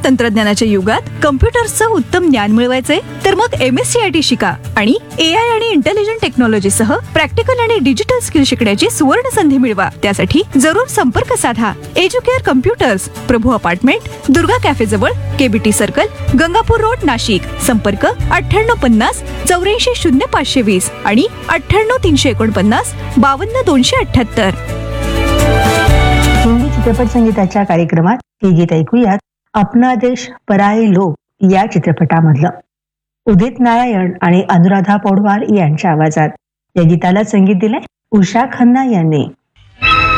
तंत्रज्ञानाच्या युगात कम्प्युटर्सचं उत्तम ज्ञान मिळवायचंय तर मग MSc IT शिका आणि AI आणि इंटेलिजंट टेक्नॉलॉजी सह प्रॅक्टिकल आणि डिजिटल स्किल शिकण्याची सुवर्ण संधी मिळवा. त्यासाठी जरूर संपर्क साधा. एज्युकेअर कम्प्युटर्स, प्रभू अपार्टमेंट, दुर्गा कॅफे जवळ, KBT circle, Gangapur road, Nashik. संपर्क 9850 84 0520 आणि 98 349 52 278. हिंदी चित्रपट संगीताच्या कार्यक्रमात हे गीत ऐकूयात अपना देश पराये लोग या चित्रपटामधलं. उदित नारायण आणि अनुराधा पौडवाल यांच्या आवाजात या गीताला संगीत दिलंय उषा खन्ना यांनी.